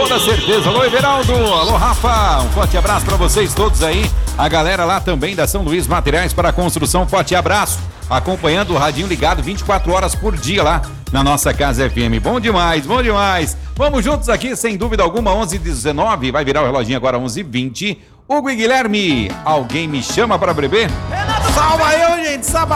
toda certeza. Alô, Everaldo. Alô, Rafa. Um forte abraço para vocês todos aí. A galera lá também da São Luís Materiais para Construção. Forte abraço. Acompanhando o radinho ligado 24 horas por dia lá na nossa Casa FM. Bom demais, bom demais. Vamos juntos aqui, sem dúvida alguma, 11h19. Vai virar o reloginho agora, 11h20. Hugo e Guilherme, alguém me chama para beber? Salva eu, gente.